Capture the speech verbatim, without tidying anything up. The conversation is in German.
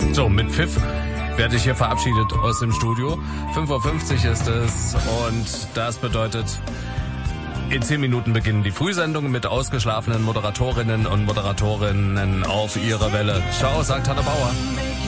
So, mit Pfiff werde ich hier verabschiedet aus dem Studio. fünf Uhr fünfzig ist es und das bedeutet, in zehn Minuten beginnen die Frühsendungen mit ausgeschlafenen Moderatorinnen und Moderatorinnen auf ihrer Welle. Ciao, sagt Hanne Bauer.